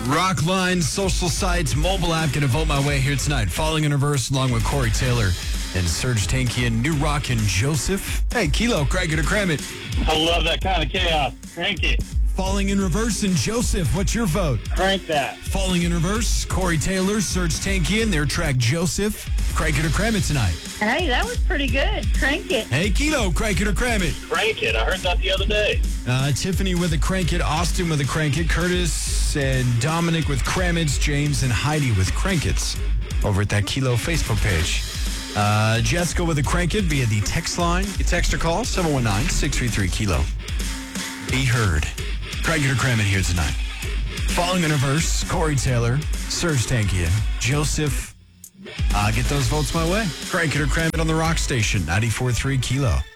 Rockline, social sites, mobile app, gonna vote my way here tonight. Falling in Reverse along with Corey Taylor and Serge Tankian, New Rock and Joseph. Hey, Kilo, crank it or cram it. I love that kind of chaos. Crank it. Falling in Reverse and Joseph, what's your vote? Crank that. Falling in Reverse, Corey Taylor, Serge Tankian, their track Joseph. Crank it or cram it tonight. Hey, that was pretty good. Crank it. Hey, Kilo, crank it or cram it. Crank it. I heard that the other day. Tiffany with a crank it, Austin with a crank it, Curtis and Dominic with cram it, James and Heidi with crank it's over at that Kilo Facebook page. Jessica with a crank it via the text line. You text or call 719-633-KILO. Be heard. Crank it or cram it here tonight. Falling in Reverse, Corey Taylor, Serge Tankian, Joseph. Get those votes my way. Crank it or cram it on the Rock Station, 94.3 KILO.